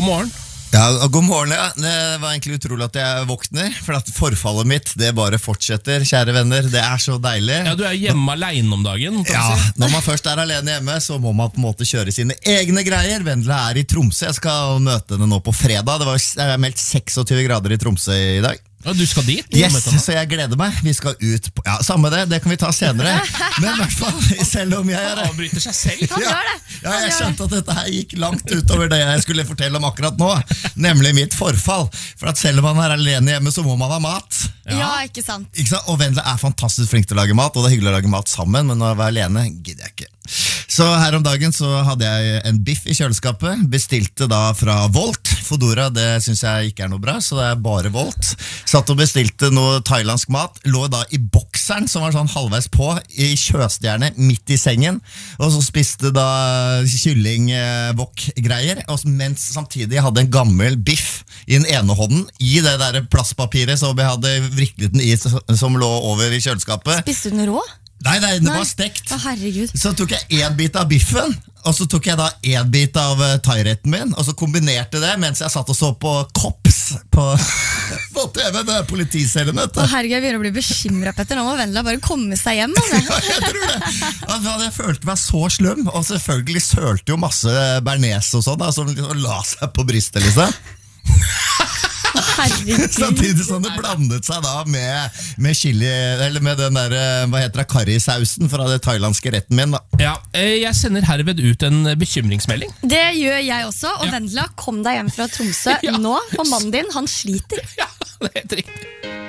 God morgen. Ja, god morgen, ja. Det var egentlig utrolig at jeg våkner, for at forfallet mitt, det bare fortsetter, kjære venner. Det er så deilig. Ja, du er hjemme alene om dagen. Ja, når man først er alene hjemme, så må man på en måte kjøre sine egne greier. Vendela er i Tromsø, jeg skal møte henne nå på fredag. Det er meldt 26 grader i Tromsø i dag. Ja, du skal dit? Yes, så jeg gleder meg. Vi skal ut på, ja, samme det kan vi ta senere. Men i hvert fall, selv om jeg avbryter seg selv. Han gjør det. Ja, jeg skjønte at dette her gikk langt utover det jeg skulle fortelle om akkurat nå. Nemlig mitt forfall. For at selv om man er alene hjemme, så må man ha mat. Ja, ikke sant. Ikke sant? Og Vendela er fantastisk flink til å lage mat, og det er hyggelig å lage mat sammen, men når jeg var alene, gidder jeg ikke. Så her om dagen så hadde jeg en biff i kjøleskapet, bestilte da fra Volt. Fodora, det synes jeg ikke er noe bra, så det er bare Volt. Satt og bestilte noe thailandsk mat, lå da i bokseren som var sånn halvveis på, i kjøstjerne, midt i sengen, og så spiste da kylling-wok-greier, mens samtidig jeg hadde en gammel biff i den ene hånden, i det der plastpapiret som jeg hadde vriklet den i, som lå over i kjøleskapet. Spiste du den rå? Nei, det var stekt. Å, herregud. Så tok jeg en bit av biffen, og så tok jeg da en bit av thairetten min, og så kombinerte det mens jeg satt og så på Kops på TV, det er politiserien. Å, herregud, jeg begynner å bli bekymret, Petter. Nå må Vendela bare komme seg hjem. Ja, jeg tror det. Jeg følte meg så slum, og selvfølgelig sølte jo masse bearnés og sånn, som la seg på brystet, liksom. Herregud. Samtidig som det blandet seg da med chili, eller med den der, hva heter det, karrisausen fra det thailandske retten min da. Ja, jeg sender herved ut en bekymringsmelding. Det gjør jeg også, og Vendela, kom deg hjem fra Tromsø nå, for mannen din, han sliter. Ja, det er helt riktig.